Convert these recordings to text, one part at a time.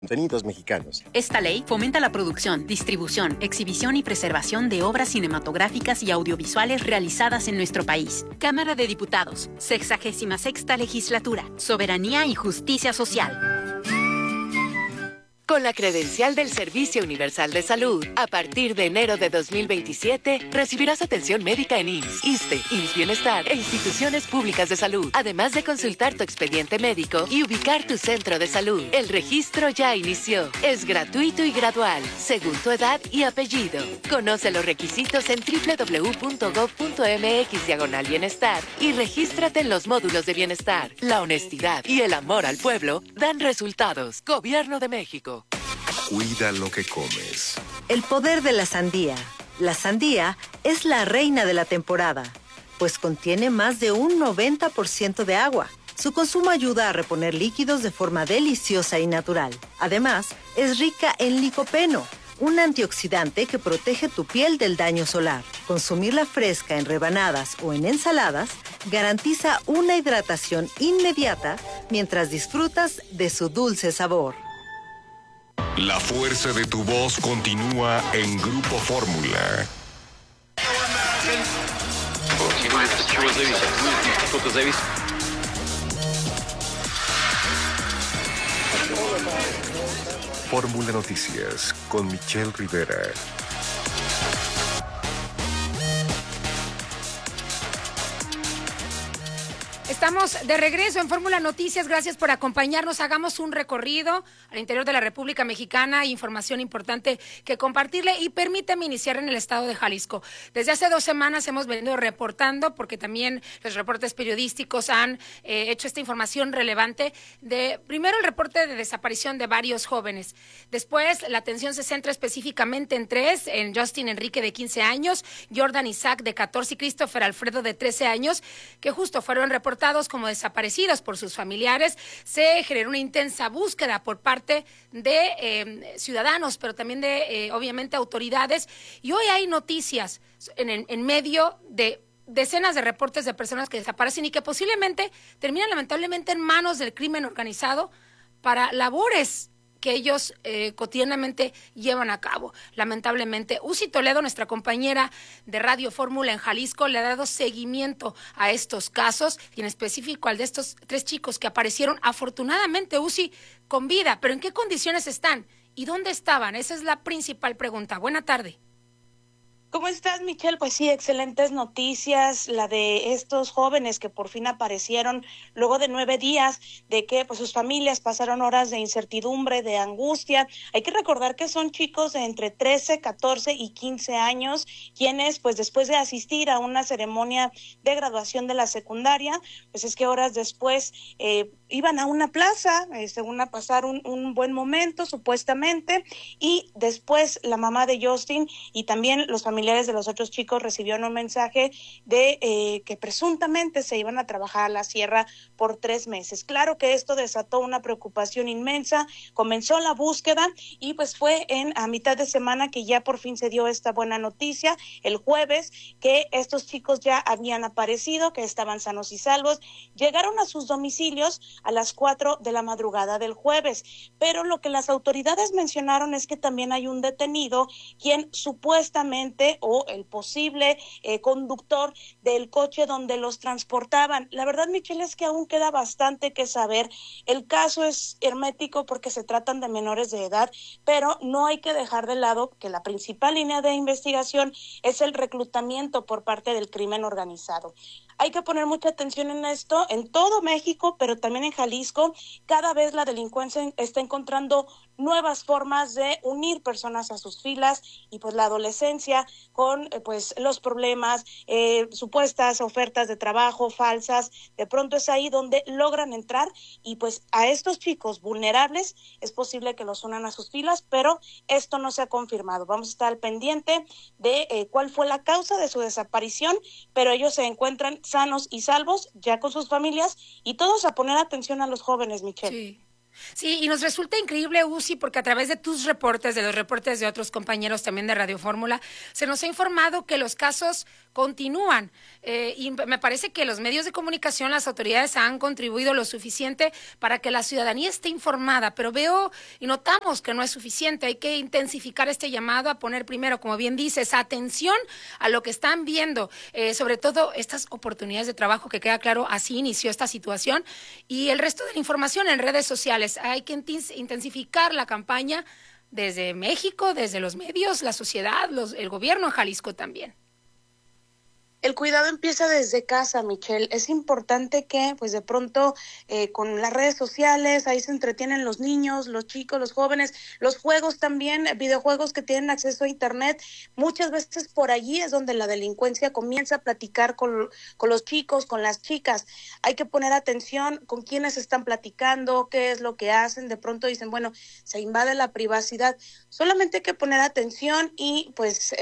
Contenidos mexicanos. Esta ley fomenta la producción, distribución, exhibición y preservación de obras cinematográficas y audiovisuales realizadas en nuestro país. Cámara de Diputados, 66ª Legislatura, Soberanía y Justicia Social. Con la credencial del Servicio Universal de Salud, a partir de enero de 2027, recibirás atención médica en IMSS, ISSSTE, IMSS Bienestar e instituciones públicas de salud, además de consultar tu expediente médico y ubicar tu centro de salud. El registro ya inició. Es gratuito y gradual, según tu edad y apellido. Conoce los requisitos en www.gov.mx/bienestar y regístrate en los módulos de bienestar. La honestidad y el amor al pueblo dan resultados. Gobierno de México. Cuida lo que comes. El poder de la sandía. La sandía es la reina de la temporada, pues contiene más de un 90% de agua. Su consumo ayuda a reponer líquidos de forma deliciosa y natural. Además, es rica en licopeno, un antioxidante que protege tu piel del daño solar. Consumirla fresca en rebanadas o en ensaladas garantiza una hidratación inmediata mientras disfrutas de su dulce sabor. La fuerza de tu voz continúa en Grupo Fórmula. Fórmula Noticias con Michelle Rivera. Estamos de regreso en Fórmula Noticias. Gracias por acompañarnos. Hagamos un recorrido al interior de la República Mexicana. Información importante que compartirle. Y permítame iniciar en el estado de Jalisco. Desde hace 2 semanas hemos venido reportando, porque también los reportes periodísticos han hecho esta información relevante. Primero, el reporte de desaparición de varios jóvenes. Después, la atención se centra específicamente en 3, en Justin Enrique, de 15 años, Jordan Isaac, de 14, y Christopher Alfredo, de 13 años, que justo fueron reportados como desaparecidos por sus familiares. Se generó una intensa búsqueda por parte de ciudadanos, pero también de, obviamente, autoridades. Y hoy hay noticias en medio de decenas de reportes de personas que desaparecen y que posiblemente terminan lamentablemente en manos del crimen organizado para labores que ellos cotidianamente llevan a cabo. Lamentablemente, Uzi Toledo, nuestra compañera de Radio Fórmula en Jalisco, le ha dado seguimiento a estos casos, y en específico al de estos 3 chicos que aparecieron, afortunadamente, Uzi, con vida. Pero ¿en qué condiciones están? ¿Y dónde estaban? Esa es la principal pregunta. Buena tarde. ¿Cómo estás, Michelle? Pues sí, excelentes noticias, la de estos jóvenes que por fin aparecieron luego de 9 días de que pues sus familias pasaron horas de incertidumbre, de angustia. Hay que recordar que son chicos de entre 13, 14 y 15 años, quienes pues después de asistir a una ceremonia de graduación de la secundaria, pues es que horas después iban a una plaza, según a pasar un buen momento, supuestamente, y después la mamá de Justin y también los familiares de los otros chicos recibieron un mensaje de que presuntamente se iban a trabajar a la sierra por 3 meses. Claro que esto desató una preocupación inmensa, comenzó la búsqueda y pues fue a mitad de semana que ya por fin se dio esta buena noticia, el jueves, que estos chicos ya habían aparecido, que estaban sanos y salvos. Llegaron a sus domicilios a las 4 de la madrugada del jueves, pero lo que las autoridades mencionaron es que también hay un detenido quien supuestamente, o el posible conductor del coche donde los transportaban. La verdad, Michelle, es que aún queda bastante que saber. El caso es hermético porque se tratan de menores de edad, pero no hay que dejar de lado que la principal línea de investigación es el reclutamiento por parte del crimen organizado. Hay que poner mucha atención en esto, en todo México, pero también en Jalisco. Cada vez la delincuencia está encontrando nuevas formas de unir personas a sus filas, y pues la adolescencia con pues los problemas, supuestas ofertas de trabajo falsas, de pronto es ahí donde logran entrar, y pues a estos chicos vulnerables es posible que los unan a sus filas, pero esto no se ha confirmado. Vamos a estar al pendiente de cuál fue la causa de su desaparición, pero ellos se encuentran sanos y salvos, ya con sus familias, y todos a poner atención a los jóvenes, Michelle. Sí. Sí, y nos resulta increíble, Uzi, porque a través de tus reportes, de los reportes de otros compañeros también de Radio Fórmula, se nos ha informado que los casos continúan. Y me parece que los medios de comunicación, las autoridades han contribuido lo suficiente para que la ciudadanía esté informada, pero veo y notamos que no es suficiente. Hay que intensificar este llamado a poner primero, como bien dices, atención a lo que están viendo, sobre todo estas oportunidades de trabajo, que queda claro, así inició esta situación, y el resto de la información en redes sociales. Hay que intensificar la campaña desde México, desde los medios, la sociedad, el gobierno en Jalisco también. El cuidado empieza desde casa, Michelle. Es importante que, pues de pronto, con las redes sociales, ahí se entretienen los niños, los chicos, los jóvenes, los juegos también, videojuegos que tienen acceso a internet. Muchas veces por allí es donde la delincuencia comienza a platicar con los chicos, con las chicas. Hay que poner atención con quiénes están platicando, qué es lo que hacen. De pronto dicen, bueno, se invade la privacidad. Solamente hay que poner atención y pues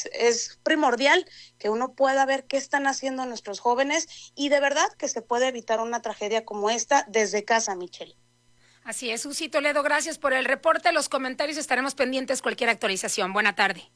es primordial que uno pueda ver qué están haciendo nuestros jóvenes, y de verdad que se puede evitar una tragedia como esta desde casa, Michelle. Así es, Uzi Toledo, gracias por el reporte, los comentarios, estaremos pendientes cualquier actualización. Buena tarde.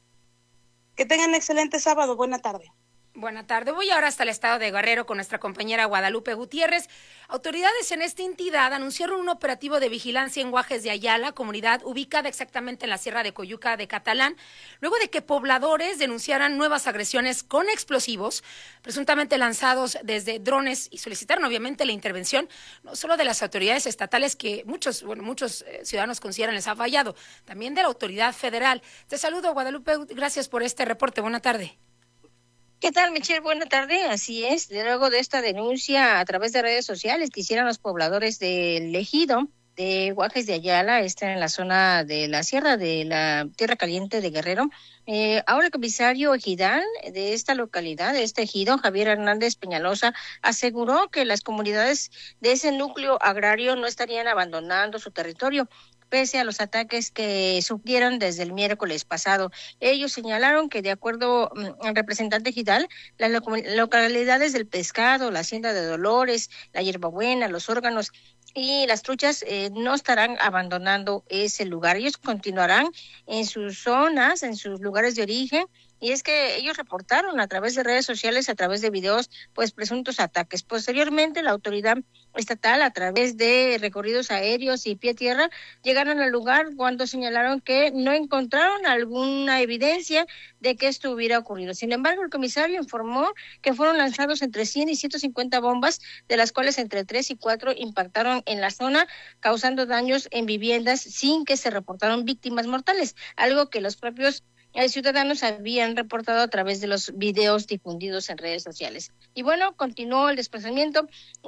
Que tengan excelente sábado, buena tarde. Buena tarde. Voy ahora hasta el estado de Guerrero con nuestra compañera Guadalupe Gutiérrez. Autoridades en esta entidad anunciaron un operativo de vigilancia en Guajes de Ayala, comunidad ubicada exactamente en la Sierra de Coyuca de Catalán, luego de que pobladores denunciaran nuevas agresiones con explosivos, presuntamente lanzados desde drones, y solicitaron obviamente la intervención no solo de las autoridades estatales, que muchos ciudadanos consideran les ha fallado, también de la autoridad federal. Te saludo, Guadalupe, gracias por este reporte. Buena tarde. ¿Qué tal, Michelle? Buena tarde. Así es, luego de esta denuncia a través de redes sociales que hicieron los pobladores del ejido de Guajes de Ayala, está en la zona de la Sierra de la Tierra Caliente de Guerrero. Ahora el comisario ejidal de esta localidad, de este ejido, Javier Hernández Peñalosa, aseguró que las comunidades de ese núcleo agrario no estarían abandonando su territorio, pese a los ataques que sufrieron desde el miércoles pasado. Ellos señalaron que, de acuerdo al representante ejidal, las localidades del Pescado, la Hacienda de Dolores, la Hierbabuena, los Órganos y las Truchas no estarán abandonando ese lugar. Ellos continuarán en sus zonas, en sus lugares de origen, y es que ellos reportaron a través de redes sociales, a través de videos, pues presuntos ataques. Posteriormente, la autoridad estatal, a través de recorridos aéreos y pie a tierra, llegaron al lugar cuando señalaron que no encontraron alguna evidencia de que esto hubiera ocurrido. Sin embargo, el comisario informó que fueron lanzados entre 100 y 150 bombas, de las cuales entre 3 y 4 impactaron en la zona, causando daños en viviendas sin que se reportaron víctimas mortales, algo que los propios ciudadanos habían reportado a través de los videos difundidos en redes sociales. Y bueno, continuó el desplazamiento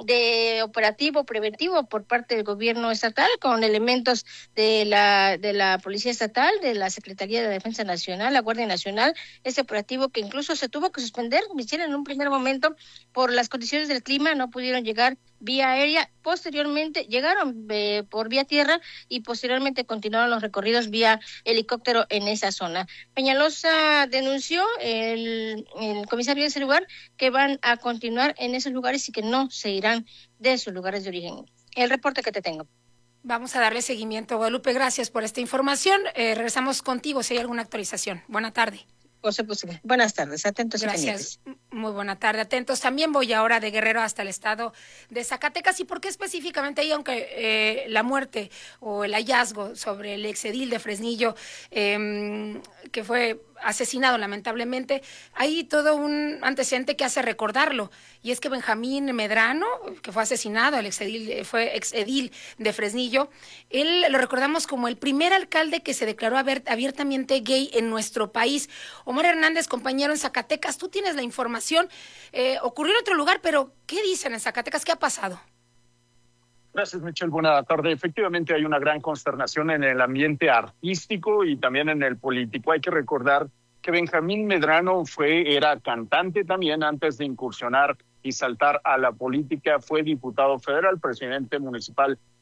de operativo preventivo por parte del gobierno estatal con elementos de la Policía Estatal, de la Secretaría de Defensa Nacional, la Guardia Nacional, este operativo que incluso se tuvo que suspender, Michelle, en un primer momento por las condiciones del clima, no pudieron llegar vía aérea, posteriormente llegaron por vía tierra y posteriormente continuaron los recorridos vía helicóptero en esa zona. Peñalosa denunció, el comisario de ese lugar, que van a continuar en esos lugares y que no se irán de sus lugares de origen. El reporte que te tengo. Vamos a darle seguimiento, Guadalupe, gracias por esta información. Regresamos contigo si hay alguna actualización. Buena tarde. Por supuesto. Buenas tardes, atentos. Gracias. Muy buena tarde, atentos. También voy ahora de Guerrero hasta el estado de Zacatecas. ¿Y por qué específicamente ahí? Aunque la muerte o el hallazgo sobre el exedil de Fresnillo, que fue asesinado lamentablemente, hay todo un antecedente que hace recordarlo, y es que Benjamín Medrano, que fue asesinado, fue exedil de Fresnillo, él lo recordamos como el primer alcalde que se declaró abiertamente gay en nuestro país. Omar Hernández, compañero en Zacatecas, tú tienes la información, ocurrió en otro lugar, pero ¿qué dicen en Zacatecas? ¿Qué ha pasado? Gracias, Michelle. Buena tarde. Efectivamente, hay una gran consternación en el ambiente artístico y también en el político. Hay que recordar que Benjamín Medrano era cantante también antes de incursionar y saltar a la política. Fue diputado federal, presidente municipal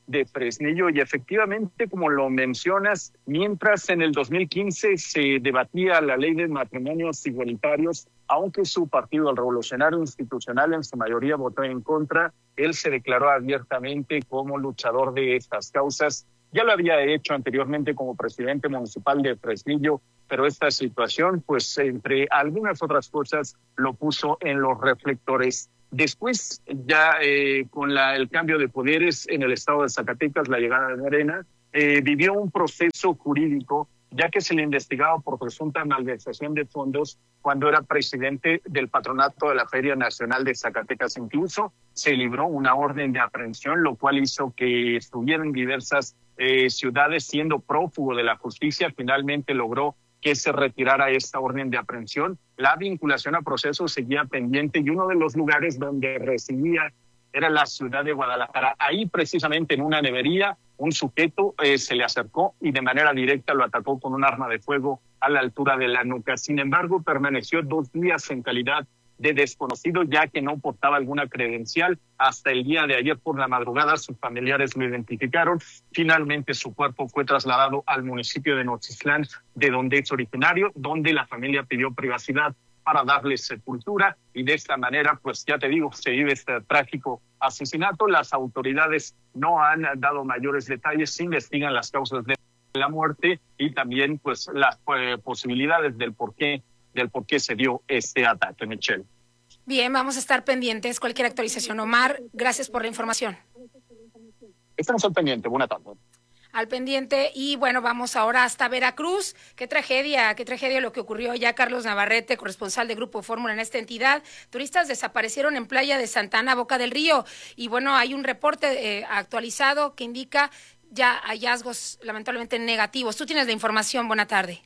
de Fresnillo. Y efectivamente, como lo mencionas, mientras en el 2015 se debatía la ley de matrimonios igualitarios, aunque su partido, el Revolucionario Institucional, en su mayoría votó en contra, él se declaró abiertamente como luchador de estas causas. Ya lo había hecho anteriormente como presidente municipal de Fresnillo, pero esta situación, pues entre algunas otras cosas, lo puso en los reflectores. Después, ya con el cambio de poderes en el estado de Zacatecas, la llegada de Morena, vivió un proceso jurídico, ya que se le investigaba por presunta malversación de fondos cuando era presidente del patronato de la Feria Nacional de Zacatecas. Incluso se libró una orden de aprehensión, lo cual hizo que estuviera en diversas ciudades siendo prófugo de la justicia. Finalmente logró que se retirara esta orden de aprehensión. La vinculación a proceso seguía pendiente y uno de los lugares donde residía era la ciudad de Guadalajara. Ahí precisamente en una nevería un sujeto se le acercó y de manera directa lo atacó con un arma de fuego a la altura de la nuca. Sin embargo, permaneció 2 días en calidad de desconocido, ya que no portaba alguna credencial. Hasta el día de ayer por la madrugada sus familiares lo identificaron. Finalmente su cuerpo fue trasladado al municipio de Nochislán, de donde es originario, donde la familia pidió privacidad para darle sepultura, y de esta manera, pues ya te digo, se vive este trágico asesinato. Las autoridades no han dado mayores detalles, se investigan las causas de la muerte y también pues las posibilidades del por qué se dio este ataque, Michelle. Bien, vamos a estar pendientes. Cualquier actualización. Omar, gracias por la información. Estamos al pendiente. Buena tarde. Al pendiente. Y bueno, vamos ahora hasta Veracruz. Qué tragedia lo que ocurrió ya. Carlos Navarrete, corresponsal de Grupo Fórmula en esta entidad. Turistas desaparecieron en Playa de Santa Ana, Boca del Río. Y bueno, hay un reporte actualizado que indica ya hallazgos lamentablemente negativos. Tú tienes la información. Buena tarde.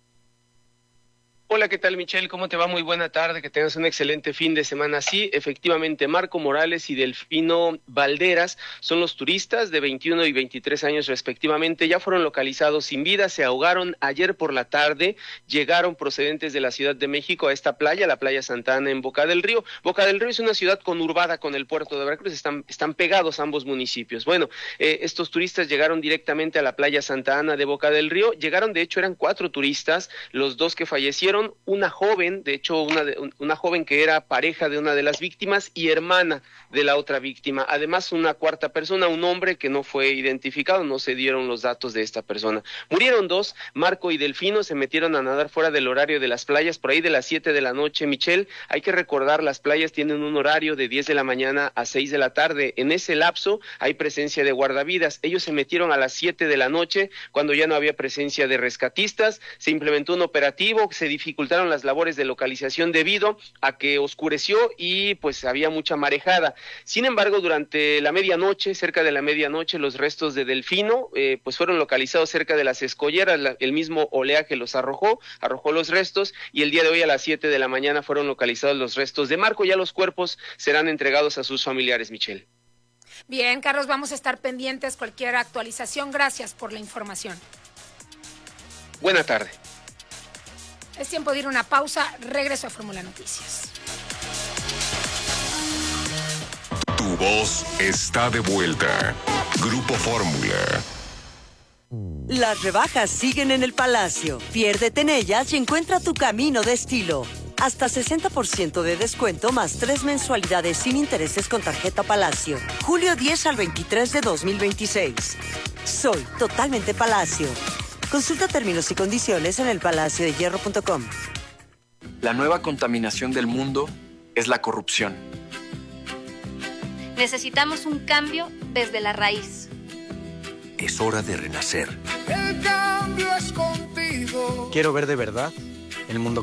Hola, ¿qué tal, Michelle? ¿Cómo te va? Muy buena tarde, que tengas un excelente fin de semana. Sí, efectivamente, Marco Morales y Delfino Valderas son los turistas de 21 y 23 años respectivamente. Ya fueron localizados sin vida, se ahogaron ayer por la tarde, llegaron procedentes de la Ciudad de México a esta playa, la playa Santa Ana en Boca del Río. Boca del Río es una ciudad conurbada con el puerto de Veracruz, están pegados ambos municipios. Bueno, estos turistas llegaron directamente a la playa Santa Ana de Boca del Río, llegaron, de hecho eran 4 turistas, los 2 que fallecieron, una joven, de hecho una joven que era pareja de una de las víctimas y hermana de la otra víctima, además una cuarta persona, un hombre que no fue identificado, no se dieron los datos de esta persona. Murieron 2, Marco y Delfino, se metieron a nadar fuera del horario de las playas, por ahí de las 7 de la noche, Michelle. Hay que recordar, las playas tienen un horario de 10 de la mañana a 6 de la tarde, en ese lapso hay presencia de guardavidas. Ellos se metieron a las 7 de la noche, cuando ya no había presencia de rescatistas, se implementó un operativo, se dificultaron las labores de localización debido a que oscureció y pues había mucha marejada. Sin embargo, durante la medianoche, cerca de la medianoche, los restos de Delfino pues fueron localizados cerca de las escolleras, el mismo oleaje los arrojó los restos, y el día de hoy a las 7 de la mañana fueron localizados los restos de Marco. Ya los cuerpos serán entregados a sus familiares, Michelle. Bien, Carlos, vamos a estar pendientes cualquier actualización. Gracias por la información. Buena tarde. Es tiempo de ir a una pausa. Regreso a Fórmula Noticias. Tu voz está de vuelta. Grupo Fórmula. Las rebajas siguen en el Palacio. Piérdete en ellas y encuentra tu camino de estilo. Hasta 60% de descuento más 3 mensualidades sin intereses con tarjeta Palacio. Julio 10 al 23 de 2026. Soy totalmente Palacio. Consulta términos y condiciones en elpalaciodehierro.com. La nueva contaminación del mundo es la corrupción. Necesitamos un cambio desde la raíz. Es hora de renacer. El cambio es contigo. Quiero ver de verdad el mundo